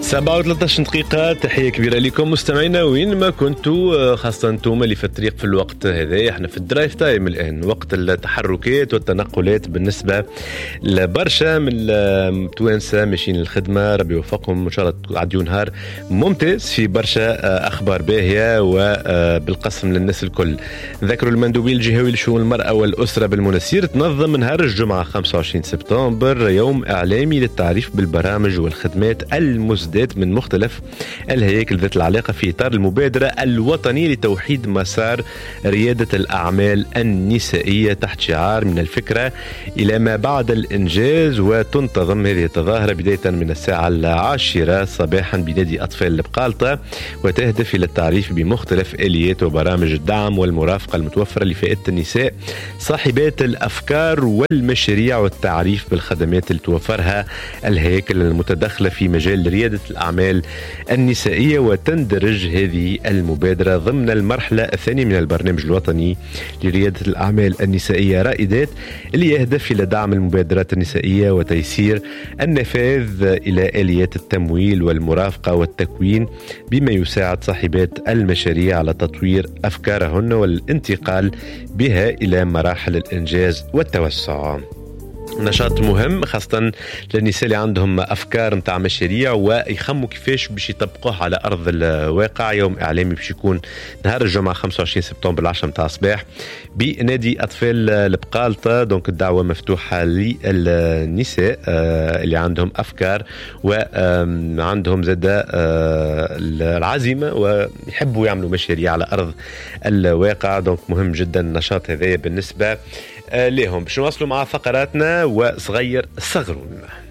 7:13 دقيقة. تحية كبيرة لكم مستمعينا وين ما كنتوا، خاصة انتم اللي في الطريق في الوقت هذا. احنا في الدرايف تايم الآن، وقت التحركات والتنقلات بالنسبة لبرشا من التوانسة ماشيين للخدمة. ربي يوفقهم ان شاء الله، عديوا نهار ممتاز في برشا أخبار باهية وبالقسم للناس الكل. ذكروا المندوبي الجهوي لشؤون المرأة والأسرة بالمنسير تنظم نهار الجمعة 25 سبتمبر يوم إعلامي للتعريف بالبرامج والخدمات المزدات من مختلف الهياكل ذات العلاقة في إطار المبادرة الوطنية لتوحيد مسار ريادة الأعمال النسائية تحت شعار من الفكرة إلى ما بعد الإنجاز. وتنتظم هذه التظاهرة بداية من الساعة 10 صباحا بنادي أطفال البقالطة، وتهدف إلى التعريف بمختلف آليات وبرامج الدعم والمرافقة المتوفرة لفئة النساء صاحبات الأفكار والمشاريع، والتعريف بالخدمات اللي توفرها الهياكل المتدخلة في مجال ريادة الأعمال النسائية. وتندرج هذه المبادرة ضمن المرحلة الثانية من البرنامج الوطني لريادة الأعمال النسائية رائدات، اللي يهدف إلى دعم المبادرات النسائية وتيسير النفاذ إلى آليات التمويل والمرافقة والتكوين، بما يساعد صاحبات المشاريع على تطوير أفكارهن والانتقال بها إلى مراحل الإنجاز والتوسع. نشاط مهم خاصة للنساء اللي عندهم أفكار متاع مشاريع ويخموا كيفاش باش يطبقوها على أرض الواقع. يوم إعلامي باش يكون نهار الجمعة 25 سبتمبر 10 متاع الصباح بنادي أطفال البقالطة. دونك الدعوة مفتوحة للنساء اللي عندهم أفكار وعندهم زادة العزيمة ويحبوا يعملوا مشاريع على أرض الواقع. دونك مهم جدا النشاط هذا بالنسبة لهم. باش نواصلوا مع فقراتنا وصغير صغرون.